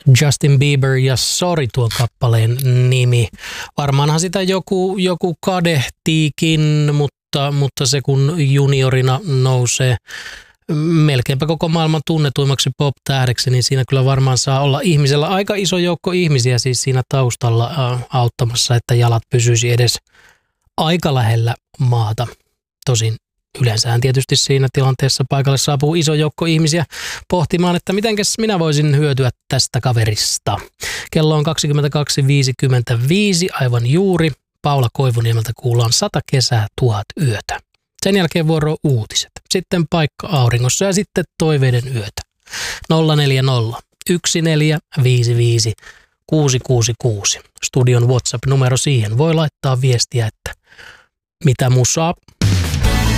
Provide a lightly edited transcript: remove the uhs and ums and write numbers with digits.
Justin Bieber ja Sorry tuo kappaleen nimi. Varmaanhan sitä joku kadehtiikin, mutta se kun juniorina nousee melkeinpä koko maailman tunnetuimmaksi pop-tähdeksi, niin siinä kyllä varmaan saa olla ihmisellä aika iso joukko ihmisiä siis siinä taustalla auttamassa, että jalat pysyisi edes aika lähellä maata. Tosin yleensähän tietysti siinä tilanteessa paikalle saapuu iso joukko ihmisiä pohtimaan, että mitenkäs minä voisin hyötyä tästä kaverista. Kello on 22.55 aivan juuri. Paula Koivuniemeltä kuullaan 100 kesää 1000 yötä. Sen jälkeen vuoro uutiset. Sitten paikka auringossa ja sitten toiveiden yötä. 040 1455 666. Studion WhatsApp-numero siihen. Voi laittaa viestiä, että mitä musaa